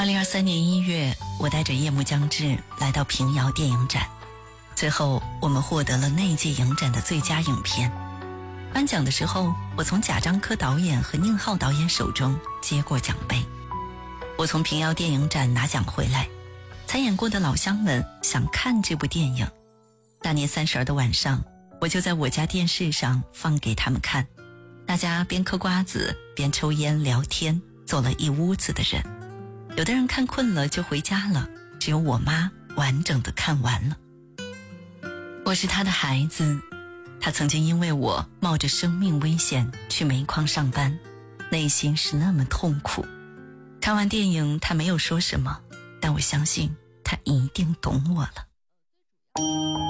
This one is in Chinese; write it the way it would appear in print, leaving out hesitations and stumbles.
2023年1月，我带着夜幕将至来到平遥电影展，最后我们获得了那届影展的最佳影片。颁奖的时候，我从贾樟柯导演和宁浩导演手中接过奖杯。我从平遥电影展拿奖回来，参演过的老乡们想看这部电影。大年30的晚上，我就在我家电视上放给他们看，大家边嗑瓜子边抽烟聊天，坐了一屋子的人。有的人看困了就回家了，只有我妈完整的看完了。我是她的孩子，她曾经因为我冒着生命危险去煤矿上班，内心是那么痛苦。看完电影她没有说什么，但我相信她一定懂我了。